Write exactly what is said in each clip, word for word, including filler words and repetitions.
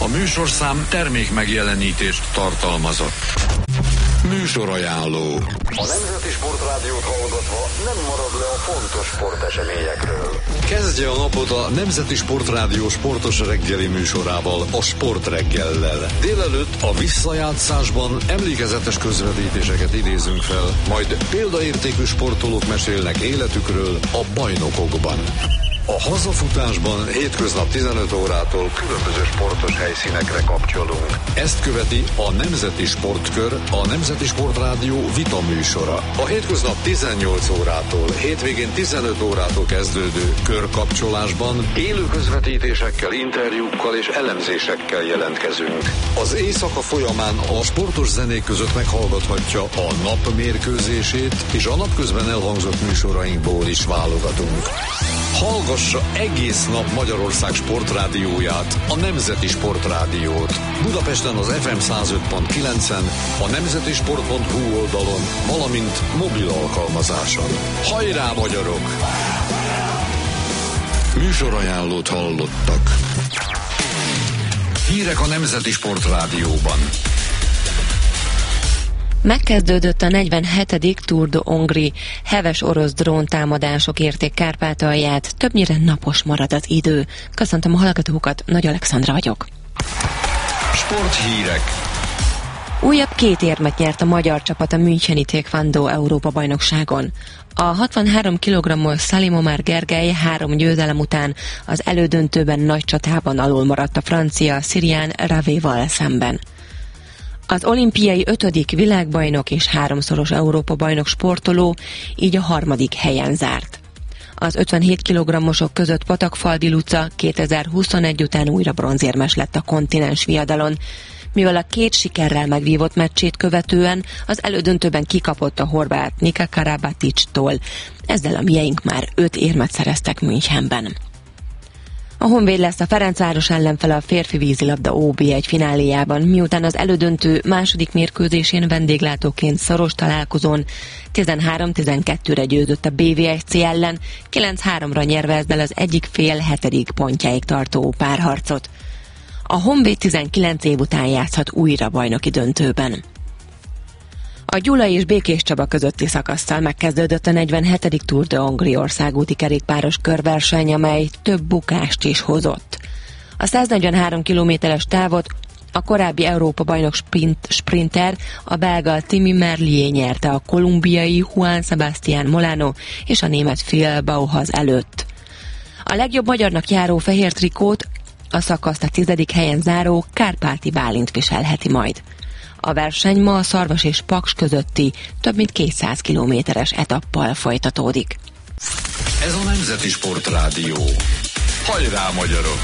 A műsorszám termék megjelenítést tartalmazott. Műsorajánló. A Nemzeti Sportrádiót hallgatva nem marad le a fontos sporteseményekről. Kezdje a napot a Nemzeti Sportrádió sportos reggeli műsorával, a Sportreggellel. Délelőtt a visszajátszásban emlékezetes közvetítéseket idézünk fel, majd példaértékű sportolók mesélnek életükről a bajnokokban. A hazafutásban hétköznap tizenöt órától különböző sportos helyszínekre kapcsolunk. Ezt követi a Nemzeti Sportkör, a Nemzeti Sportrádió vita műsora. A hétköznap tizennyolc órától, hétvégén tizenöt órától kezdődő körkapcsolásban élő közvetítésekkel, interjúkkal és elemzésekkel jelentkezünk. Az éjszaka folyamán a sportos zenék között meghallgathatja a nap mérkőzését, és a napközben elhangzott műsorainkból is válogatunk. Hallgassa egész nap Magyarország sportrádióját, a Nemzeti Sportrádiót. Budapesten az ef em száz öt pont kilencen, a nemzetisport pont hu oldalon, valamint mobil alkalmazáson. Hajrá, magyarok! Műsorajánlót hallottak. Hírek a Nemzeti Sportrádióban. Megkezdődött a negyvenhetedik Tour de Hongrie. Heves orosz dróntámadások érték Kárpátalját, többnyire napos marad az idő. Köszöntöm a hallgatókat, Nagy Alexandra vagyok. Sporthírek. Újabb két érmet nyert a magyar csapat a Müncheni Taekwondo Európa-bajnokságon. A hatvanhárom kilogrammos Salim-Omar Gergely három győzelem után az elődöntőben nagy csatában alul maradt a francia Sirian Ravéval szemben. Az olimpiai ötödik világbajnok és háromszoros Európa-bajnok sportoló így a harmadik helyen zárt. Az ötvenhét kilogrammosok között Patakfalvi Luca kétezer-huszonegy után újra bronzérmes lett a kontinens viadalon, mivel a két sikerrel megvívott meccsét követően az elődöntőben kikapott a horvát Nika Karabatic-tól. Ezzel a mieink már öt érmet szereztek Münchenben. A Honvéd lesz a Ferencváros ellenfele a férfi vízilabda ó bé egy fináléjában, miután az elődöntő második mérkőzésén vendéglátóként szoros találkozón tizenhárom tizenkettőre győzött a bé vé es cé ellen, kilenc háromra nyerve ezzel az egyik fél hetedik pontjáig tartó párharcot. A Honvéd tizenkilenc év után játszhat újra bajnoki döntőben. A Gyulai és Békés Csaba közötti szakasszal megkezdődött a negyvenhetedik Tour de Hongrie országúti kerékpáros körverseny, amely több bukást is hozott. A száznegyvenhárom kilométeres távot a korábbi Európa-bajnok sprint, sprinter, a belga Timi Merlier nyerte a kolumbiai Juan Sebastián Molano és a német Phil Bauhaus előtt. A legjobb magyarnak járó fehér trikót a szakaszt a tizedik helyen záró Kárpáti Bálint viselheti majd. A verseny ma a Szarvas és Paks közötti több mint kétszáz kilométeres etappal folytatódik. Ez a Nemzeti Sportrádió. Hajrá, magyarok!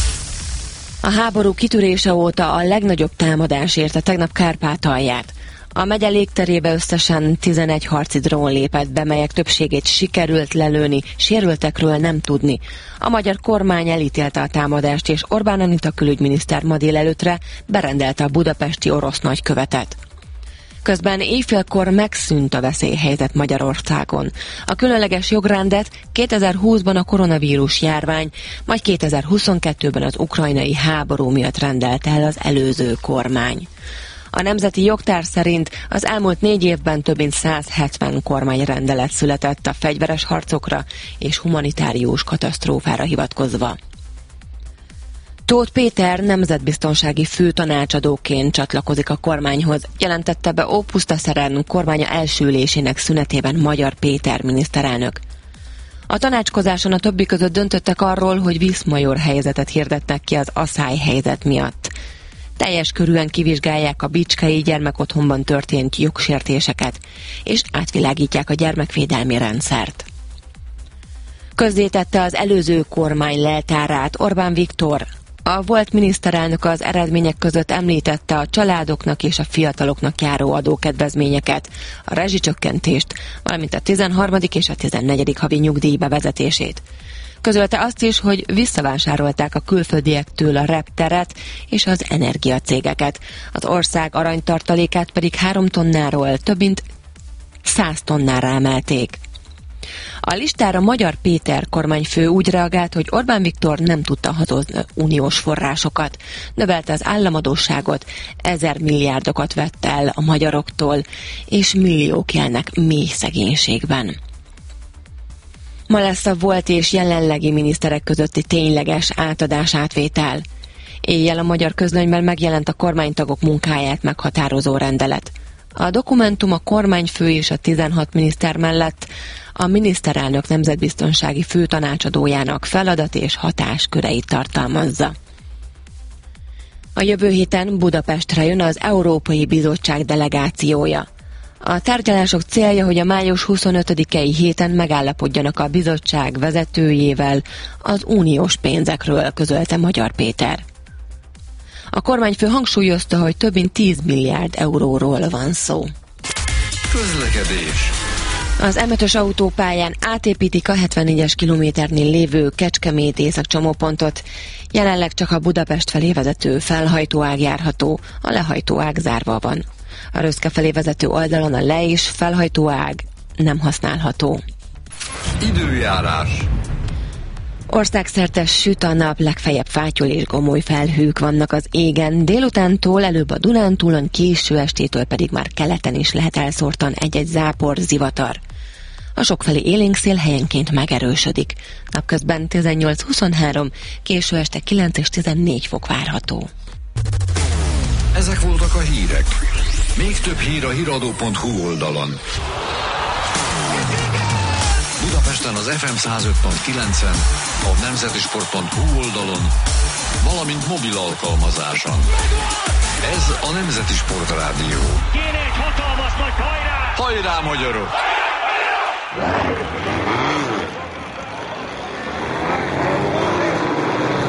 A háború kitörése óta a legnagyobb támadás érte tegnap Kárpátalját. A megye légterébe összesen tizenegy harci drón lépett be, melyek többségét sikerült lelőni, sérültekről nem tudni. A magyar kormány elítélte a támadást, és Orbán Anita külügyminiszter ma délelőttre berendelte a budapesti orosz nagykövetet. Közben éjfélkor megszűnt a veszélyhelyzet Magyarországon. A különleges jogrendet kétezer-húszban a koronavírus járvány, majd kétezer-huszonkettőben az ukrajnai háború miatt rendelte el az előző kormány. A nemzeti jogtár szerint az elmúlt négy évben több mint száz hetven kormányrendelet született a fegyveres harcokra és humanitárius katasztrófára hivatkozva. Tóth Péter nemzetbiztonsági főtanácsadóként csatlakozik a kormányhoz, jelentette be Ópusztaszeren kormánya első ülésének szünetében Magyar Péter miniszterelnök. A tanácskozáson a többi között döntöttek arról, hogy viszmajor helyzetet hirdettek ki az aszály helyzet miatt. Teljes körűen kivizsgálják a bicskei gyermekotthonban történt jogsértéseket, és átvilágítják a gyermekvédelmi rendszert. Közzétette az előző kormány leltárát Orbán Viktor. A volt miniszterelnök az eredmények között említette a családoknak és a fiataloknak járó adókedvezményeket, a rezsicsökkentést, valamint a tizenharmadik és a tizennegyedik havi nyugdíj bevezetését. Közölte azt is, hogy visszavásárolták a külföldiektől a repteret és az energiacégeket. Az ország aranytartalékát pedig három tonnáról több mint száz tonnára emelték. A listára Magyar Péter kormányfő úgy reagált, hogy Orbán Viktor nem tudta hazozni uniós forrásokat. Növelte az államadósságot, ezer milliárdokat vett el a magyaroktól, és milliók élnek mély szegénységben. Ma lesz a volt és jelenlegi miniszterek közötti tényleges átadás-átvétel. Éjjel a Magyar Közlönyben megjelent a kormánytagok munkáját meghatározó rendelet. A dokumentum a kormányfő és a tizenhat miniszter mellett a miniszterelnök nemzetbiztonsági főtanácsadójának feladat és hatásköreit tartalmazza. A jövő héten Budapestre jön az Európai Bizottság delegációja. A tárgyalások célja, hogy a május huszonötödikei héten megállapodjanak a bizottság vezetőjével az uniós pénzekről, közölte Magyar Péter. A kormányfő hangsúlyozta, hogy több mint tíz milliárd euróról van szó. Közlekedés. Az em ötös autópályán átépítik a hetvennégyes kilométernél lévő Kecskemét északcsomópontot. Jelenleg csak a Budapest felé vezető felhajtóág járható, a lehajtóág zárva van. A Röszke felé vezető oldalon a le- és felhajtóág nem használható. Időjárás. Országszerte süt a nap, legfeljebb fátyol és gomoly felhők vannak az égen. Délutántól előbb a Dunántúlon, késő estétől pedig már keleten is lehet elszórtan egy-egy zápor, zivatar. A sokfelé élénk szél helyenként megerősödik. Napközben tizennyolc-huszonhárom, késő este kilenc és tizennégy fok várható. Ezek voltak a hírek. Még több hír a híradó pont hu oldalon. Budapesten az ef em száz öt pont kilencen, a nemzetisport pont hu oldalon, valamint mobil alkalmazáson. Ez a Nemzeti Sport Rádió. Kéne egy hatalmas nagy hajrá! Hajrá, magyarok!